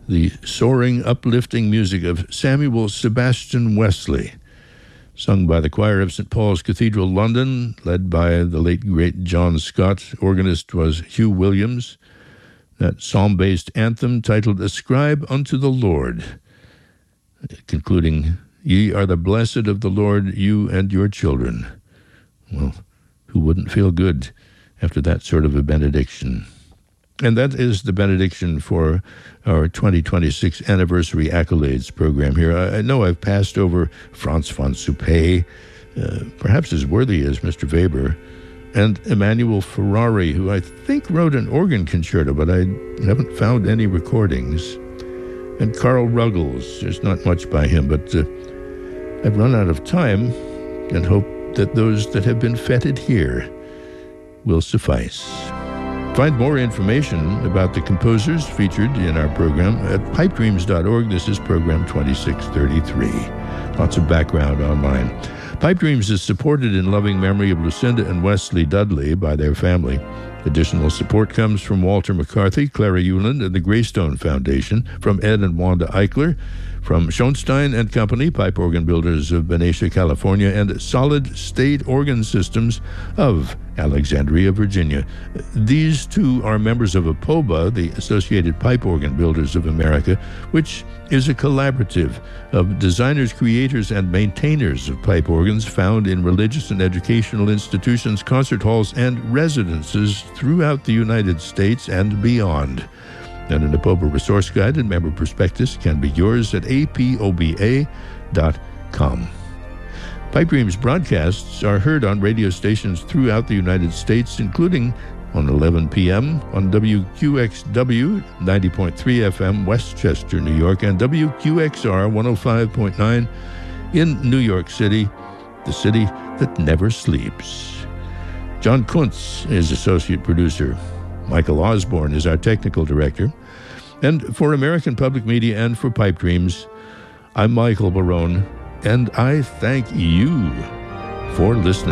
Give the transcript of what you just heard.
the soaring, uplifting music of Samuel Sebastian Wesley, sung by the choir of St. Paul's Cathedral, London, led by the late, great John Scott. Organist was Hugh Williams. That psalm-based anthem titled Ascribe unto the Lord, concluding, Ye are the blessed of the Lord, you and your children. Well, who wouldn't feel good after that sort of a benediction? And that is the benediction for our 2026 anniversary accolades program here. I know I've passed over Franz von Suppé, perhaps as worthy as Mr. Weber, and Emanuel Ferrari, who I think wrote an organ concerto, but I haven't found any recordings. And Carl Ruggles, there's not much by him, but I've run out of time and hope that those that have been feted here will suffice. Find more information about the composers featured in our program at pipedreams.org. This is program 2633. Lots of background online. Pipe Dreams is supported in loving memory of Lucinda and Wesley Dudley by their family. Additional support comes from Walter McCarthy, Clara Euland, and the Greystone Foundation, from Ed and Wanda Eichler, from Schoenstein and Company, pipe organ builders of Benicia, California, and Solid State Organ Systems of Alexandria, Virginia. These two are members of APOBA, the Associated Pipe Organ Builders of America, which is a collaborative of designers, creators, and maintainers of pipe organs found in religious and educational institutions, concert halls, and residences throughout the United States and beyond. And an APOBA resource guide and member prospectus can be yours at apoba.com. Pipe Dreams broadcasts are heard on radio stations throughout the United States, including on 11 p.m. on WQXW 90.3 FM, Westchester, New York, and WQXR 105.9 in New York City, the city that never sleeps. John Kuntz is associate producer. Michael Osborne is our technical director. And for American Public Media and for Pipe Dreams, I'm Michael Barone, and I thank you for listening.